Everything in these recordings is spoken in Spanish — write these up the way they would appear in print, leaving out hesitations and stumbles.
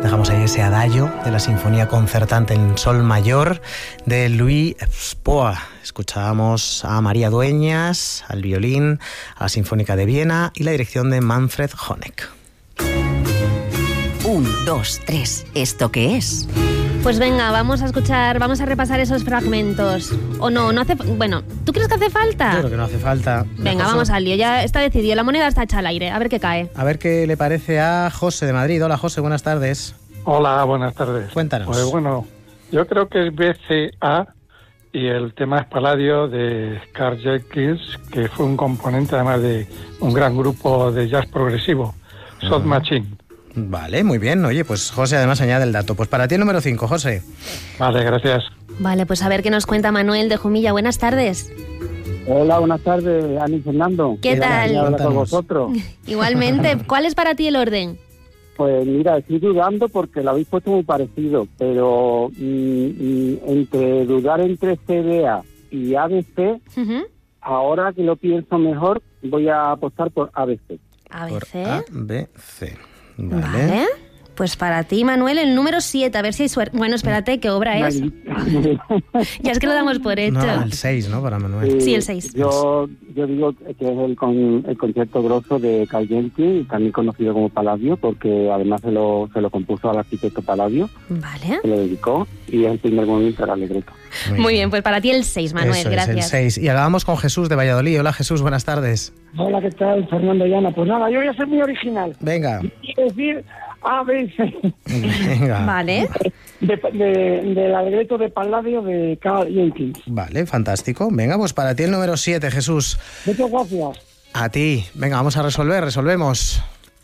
Dejamos ahí ese adagio de la Sinfonía Concertante en Sol Mayor de Louis Spohr. Escuchábamos a María Dueñas al violín, a la Sinfónica de Viena y la dirección de Manfred Honeck. 1, 2, 3. ¿Esto qué es? Pues venga, vamos a repasar esos fragmentos. ¿O no? No hace... Bueno, ¿tú crees que hace falta? Yo creo que no hace falta. Venga, vamos al lío, ya está decidido. La moneda está hecha al aire, a ver qué cae. A ver qué le parece a José de Madrid. Hola, José, buenas tardes. Hola, buenas tardes. Cuéntanos. Pues bueno, yo creo que es BCA y el tema es Palladio de Carl Jenkins, que fue un componente además de un gran grupo de jazz progresivo, Soft Machine. Vale, muy bien. Oye, pues José además añade el dato. Pues para ti el número 5, José. Vale, gracias. Vale, pues a ver qué nos cuenta Manuel de Jumilla. Buenas tardes. Hola, buenas tardes, Ani Fernando. ¿Qué tal? Hablar con vosotros. Igualmente. ¿Cuál es para ti el orden? Pues mira, estoy dudando porque lo habéis puesto muy parecido, pero entre dudar entre CDA y ABC, ahora que lo pienso mejor, voy a apostar por ABC. ABC. ABC. Vale. Pues para ti, Manuel, el número 7, a ver si hay suerte. Bueno, espérate, ¿qué obra es? Ya es que lo damos por hecho. No, el 6, ¿no? Para Manuel. Sí, el 6. Yo digo que es el concierto grosso de Carl Jenkins, también conocido como Palladio, porque además se lo compuso al arquitecto Palladio. Vale. Se lo dedicó y es el primer movimiento del Allegretto. Muy bien, pues para ti el 6, Manuel, eso gracias. Es el 6. Y acabamos con Jesús de Valladolid. Hola, Jesús, buenas tardes. Hola, ¿qué tal? Fernando y Ana. Pues nada, yo voy a ser muy original. Venga. Quiero decir ABC. Venga. Vale. Del Allegretto de Palladio de Carl Jenkins. Vale, fantástico. Venga, pues para ti el número 7, Jesús. Muchas gracias. A ti. Venga, vamos a resolvemos.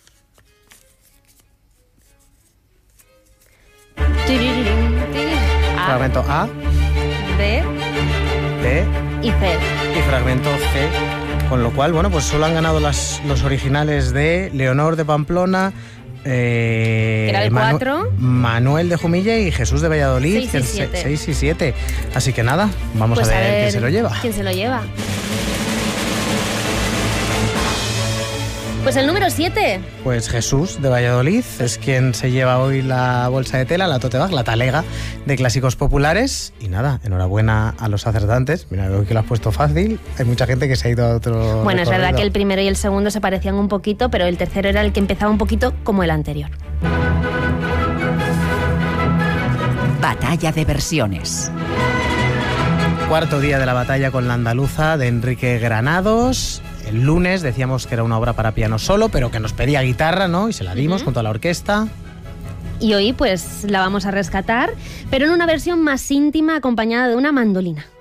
Fragmento A, B B y C. y fragmento C. Con lo cual, bueno, pues solo han ganado los originales de Leonor de Pamplona, Era el 4. Manuel de Jumilla y Jesús de Valladolid. 6 y 7. Así que nada, vamos Pues a ver quién se lo lleva. ¿Quién se lo lleva? Pues el número 7. Pues Jesús de Valladolid es quien se lleva hoy la bolsa de tela, la tote bag, la talega de clásicos populares. Y nada, enhorabuena a los acertantes. Mira, veo que lo has puesto fácil. Hay mucha gente que se ha ido a otro Bueno, es verdad recorrido. que el primero y el segundo se parecían un poquito, pero el tercero era el que empezaba un poquito como el anterior. Batalla de versiones. Cuarto día de la batalla con la andaluza de Enrique Granados. El lunes decíamos que era una obra para piano solo, pero que nos pedía guitarra, ¿no? Y se la dimos junto a la orquesta. Y hoy pues la vamos a rescatar, pero en una versión más íntima acompañada de una mandolina.